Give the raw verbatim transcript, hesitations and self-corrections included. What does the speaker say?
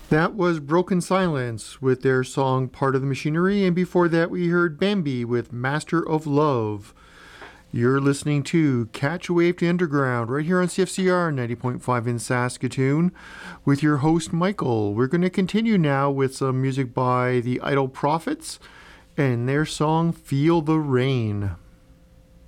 That was Broken Silence with their song Part of the Machinery, and before that we heard Bambi with Master of Love. You're listening to Catch a Wave to Underground right here on C F C R ninety point five in Saskatoon with your host Michael. We're going to continue now with some music by the Idle Prophets and their song Feel the Rain.